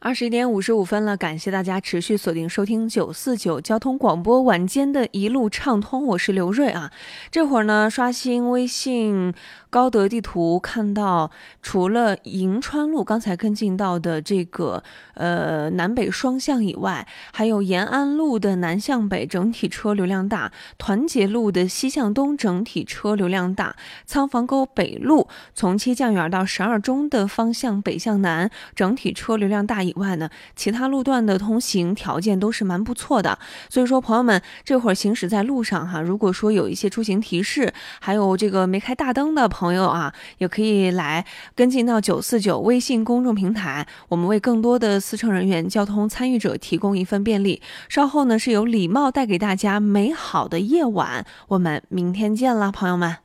21点55分了，感谢大家持续锁定收听949交通广播晚间的一路畅通，我是刘瑞啊。这会儿呢，刷新微信高德地图，看到除了银川路刚才跟进到的这个南北双向以外，还有延安路的南向北整体车流量大，团结路的西向东整体车流量大，仓房沟北路从七酱园到12中的方向北向南整体车流量大以外呢，其他路段的通行条件都是蛮不错的。所以说朋友们这会儿行驶在路上哈，如果说有一些出行提示，还有这个没开大灯的朋友啊，也可以来跟进到949微信公众平台，我们为更多的司乘人员、交通参与者提供一份便利。稍后呢是由礼貌带给大家美好的夜晚，我们明天见了，朋友们。